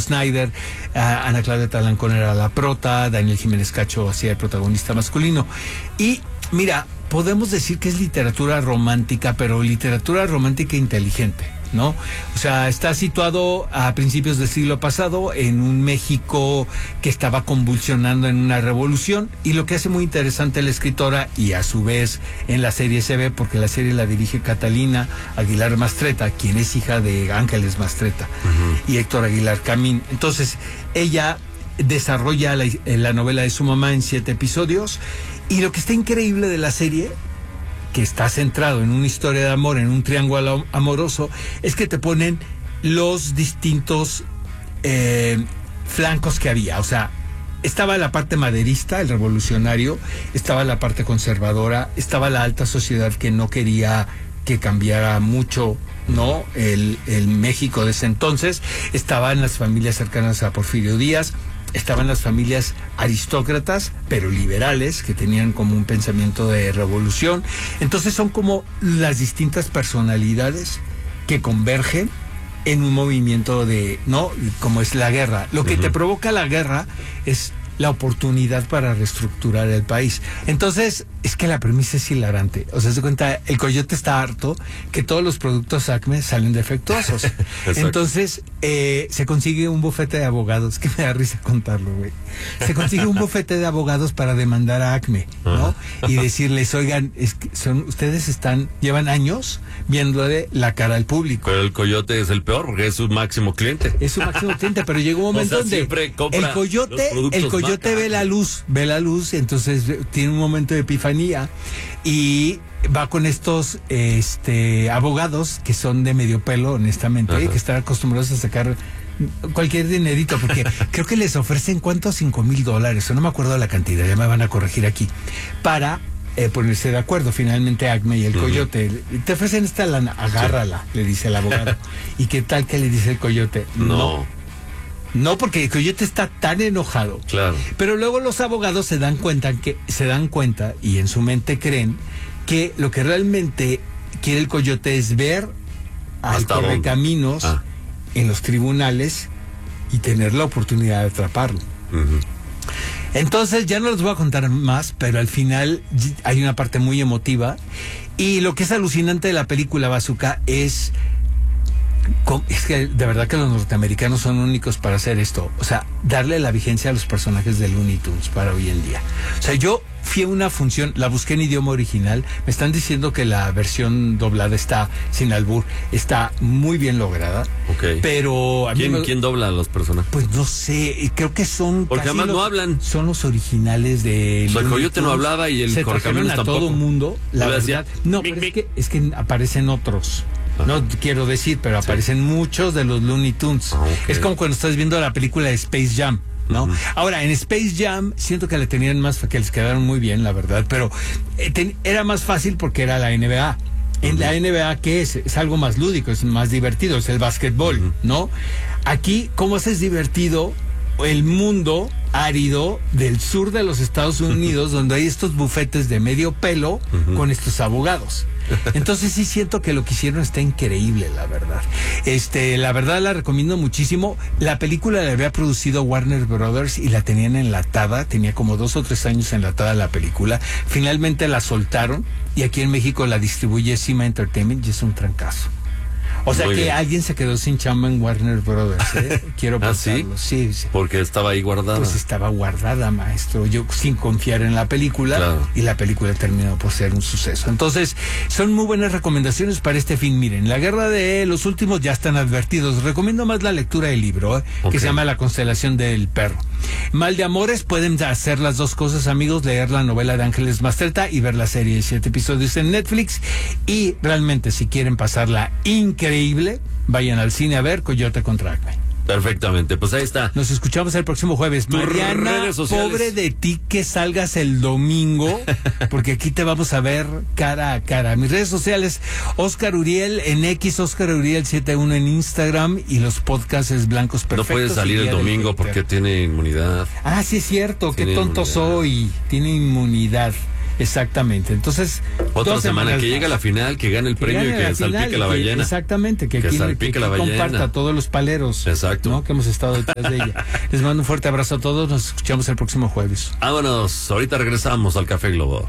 Snyder, Ana Claudia Talancón era la prota, Daniel Jiménez Cacho hacía el protagonista masculino. Y mira, podemos decir que es literatura romántica, pero literatura romántica inteligente, ¿no? O sea, está situado a principios del siglo pasado en un México que estaba convulsionando en una revolución, y lo que hace muy interesante la escritora, y a su vez en la serie se ve, porque la serie la dirige Catalina Aguilar Mastretta, quien es hija de Ángeles Mastretta y Héctor Aguilar Camín. Entonces, ella desarrolla la novela de su mamá en 7 episodios, y lo que está increíble de la serie, que está centrado en una historia de amor, en un triángulo amoroso, es que te ponen los distintos flancos que había. O sea, estaba la parte maderista, el revolucionario, estaba la parte conservadora, estaba la alta sociedad que no quería que cambiara mucho, ¿no? El México de ese entonces, estaban las familias cercanas a Porfirio Díaz, estaban las familias aristócratas, pero liberales, que tenían como un pensamiento de revolución. Entonces son como las distintas personalidades que convergen en un movimiento de, ¿no? Como es la guerra. Lo que te provoca la guerra es la oportunidad para reestructurar el país. Entonces, es que la premisa es hilarante. O sea, se cuenta, el Coyote está harto que todos los productos Acme salen defectuosos. Entonces, se consigue un bufete de abogados, que me da risa contarlo, güey. Se consigue un bufete de abogados para demandar a Acme, ¿no? Y decirles, oigan, es que ustedes llevan años viéndole la cara al público. Pero el Coyote es el peor, porque es su máximo cliente. Es su máximo cliente, pero llegó un momento donde el Coyote ve la luz, entonces tiene un momento de epifanía y va con estos abogados que son de medio pelo, honestamente, que están acostumbrados a sacar cualquier dinerito, porque creo que les ofrecen ¿cuántos? $5,000, o no me acuerdo la cantidad, ya me van a corregir aquí, para ponerse de acuerdo. Finalmente Acme y el Coyote, te ofrecen esta lana, agárrala, le dice el abogado. ¿Y qué tal que le dice el Coyote? No, porque el Coyote está tan enojado. Claro. Pero luego los abogados se dan cuenta y en su mente creen que lo que realmente quiere el Coyote es ver al correcaminos en los tribunales y tener la oportunidad de atraparlo. Entonces, ya no les voy a contar más, pero al final hay una parte muy emotiva, y lo que es alucinante de la película Bazooka es que de verdad que los norteamericanos son únicos para hacer esto. O sea, darle la vigencia a los personajes de Looney Tunes para hoy en día. O sea, yo fui a una función, la busqué en idioma original. Me están diciendo que la versión doblada está sin albur, está muy bien lograda. Pero a mí ¿Quién dobla a los personajes? Pues no sé, creo que son, porque además no hablan. Son los originales de el Coyote no hablaba y el Correcaminos tampoco. Todo mundo, la verdad. No, pero es que aparecen otros. No quiero decir, pero aparecen muchos de los Looney Tunes. Es como cuando estás viendo la película de Space Jam, ¿no? Ahora, en Space Jam siento que que les quedaron muy bien, la verdad, pero era más fácil porque era la NBA. En la NBA, ¿qué es? Es algo más lúdico, es más divertido, es el básquetbol, ¿no? Aquí, ¿cómo es divertido el mundo árido del sur de los Estados Unidos, donde hay estos bufetes de medio pelo con estos abogados? Entonces sí siento que lo que hicieron está increíble, la verdad. La verdad la recomiendo muchísimo. La película la había producido Warner Brothers y la tenían enlatada, tenía como 2 o 3 años enlatada la película. Finalmente la soltaron y aquí en México la distribuye Cima Entertainment y es un trancazo. O sea que alguien se quedó sin chamba en Warner Brothers, ¿eh? Quiero pensarlo. ¿Sí? Sí. Porque estaba ahí guardada. Pues estaba guardada, maestro. Yo sin confiar en la película, y la película terminó por ser un suceso. Entonces, son muy buenas recomendaciones para este fin. Miren, La Guerra de los Últimos ya están advertidos. Recomiendo más la lectura del libro, que se llama La Constelación del Perro. Mal de Amores, pueden hacer las dos cosas, amigos, leer la novela de Ángeles Mastretta y ver la serie de 7 episodios en Netflix. Y realmente, si quieren pasarla increíble, vayan al cine a ver Coyote contra Acme. Perfectamente, pues ahí está. Nos escuchamos el próximo jueves. Mariana, pobre de ti que salgas el domingo, porque aquí te vamos a ver cara a cara. Mis redes sociales, Oscar Uriel en X, Oscar Uriel 71 en Instagram, y los podcasts es Blancos Perfectos. No puede salir el domingo porque tiene inmunidad. Ah, sí es cierto, qué tonto soy. Tiene inmunidad. Exactamente. Entonces, otra semana que llegue a la final, que gane el premio y que salpique la ballena. Exactamente, que salpique la ballena. Comparta todos los paleros. Exacto. ¿no? Que hemos estado detrás de ella. Les mando un fuerte abrazo a todos. Nos escuchamos el próximo jueves. Vámonos. Ahorita regresamos al Café Globo.